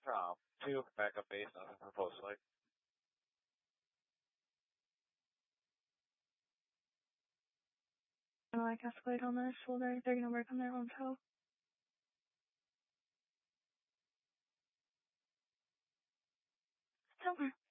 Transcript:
2, backup base, nothing for post flight. Like escalate on this shoulder, they're gonna work on their own toe. Somewhere.